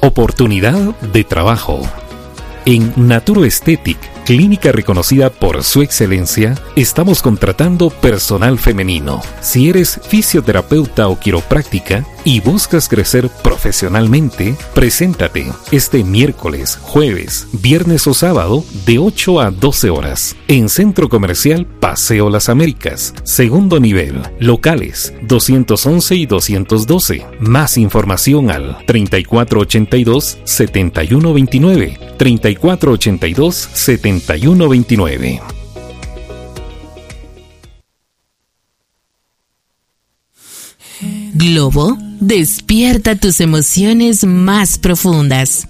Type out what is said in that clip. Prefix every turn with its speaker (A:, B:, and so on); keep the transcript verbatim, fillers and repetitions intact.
A: Oportunidad de trabajo. En Naturo Aesthetic, clínica reconocida por su excelencia, estamos contratando personal femenino. Si eres fisioterapeuta o quiropráctica y buscas crecer profesionalmente, preséntate este miércoles, jueves, viernes o sábado de ocho a doce horas en Centro Comercial Paseo Las Américas, segundo nivel, locales doscientos once y doscientos doce. Más información al treinta y cuatro ochenta y dos, setenta y uno veintinueve, treinta y cuatro ochenta y dos, setenta y uno veintinueve.
B: Globo despierta tus emociones más profundas.